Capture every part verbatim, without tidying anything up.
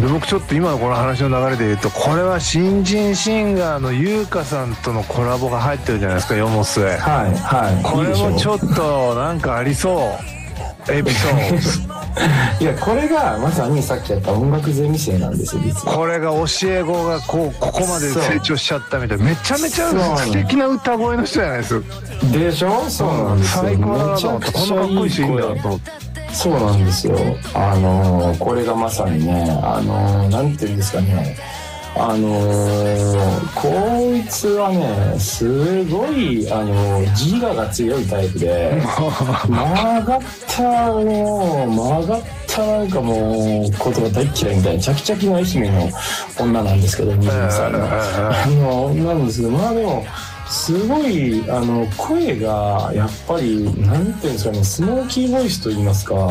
で僕ちょっと今のこの話の流れで言うと、これは新人シンガーの優香さんとのコラボが入ってるじゃないですか、よもすえ。 はいはい。 これもちょっとなんかありそうエピソード。 いや、これがまさにさっきやった音楽ゼミ生なんですよ、実は。 これが教え子がこうここまで成長しちゃったみたいな、めちゃめちゃ素敵な歌声の人じゃないですか。 でしょ。そうなんですよ。 最高だなと思って、こんなかっこいいしいいんだと思って。 そうなんですよ。あのー、これがまさにね、あのー、なんていうんですかね、あのー、こいつはね、すごい、あのー、自我が強いタイプで、曲がったの、曲がったなんかもう、ことが大嫌いみたいな、チャキチャキの愛媛の女なんですけど、にじゅうさいの。あの、女なんですけど、まあでも、すごいあの声がやっぱりなんていうんですかね、スモーキーボイスと言いますか、うん、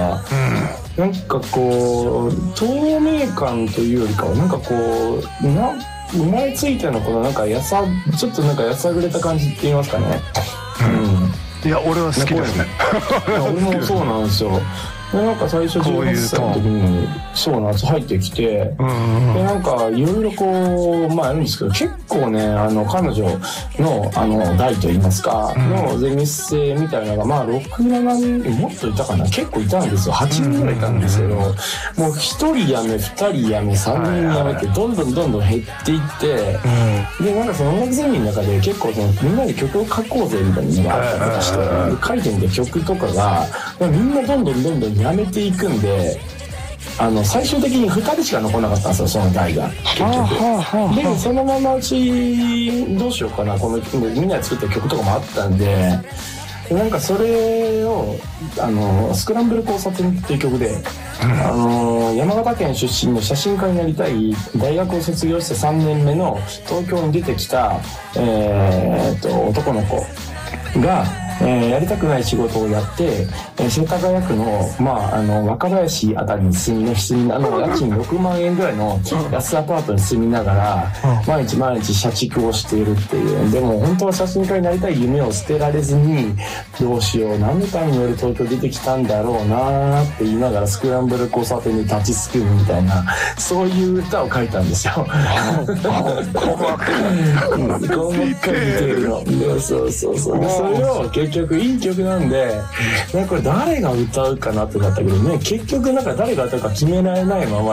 なんかこう透明感というよりかはなんかこうな生まれついてのこのなんかやさちょっとなんかやさぐれた感じって言いますかね、 うん、いや俺は好きですね。 俺もそうなんですよ。でなんか最初じゅうはっさいの時にそうなんです入ってきて、うんうん、でなんかいろいろこうまあやるんですけど、結構ねあの彼女のあの代といいますか、うん、のゼミ生みたいなのがまあろく、ななにんもっといたかな、結構いたんですよ。はちにんぐらいいたんですけど、うんうん、もうひとり辞めふたり辞めさんにん辞めてどんどんどんどん減っていって、うん、でなんかその音楽ゼミの中で結構そのみんなで曲を書こうぜみたいなのがあったりとかして、書いてみた曲とかがみんなどんどんどんどんやめていくんで、あの最終的にふたりしか残らなかったんですよ、その代が結局。でそのままうちどうしようかな、このみんなで作った曲とかもあったんで、なんかそれをあのスクランブル交差点っていう曲で、あの山形県出身の写真家になりたい大学を卒業してさんねんめの東京に出てきた、えー、っと男の子がえー、やりたくない仕事をやって、えー、世田谷区の、まあ、あの若林あたりに住み住みあの家賃ろくまんえんぐらいの安アパートに住みながら毎日毎日社畜をしているっていう。でも本当は写真家になりたい夢を捨てられずに、どうしよう何のために俺東京出てきたんだろうなって言いながらスクランブル交差点に立ちすくむみたいな、そういう歌を書いたんですよ。細かく似てるので、そうそうそう。でそれを結局いい曲なんで、これ誰が歌うかなってなったけどね、結局なんか誰が歌うか決められないまま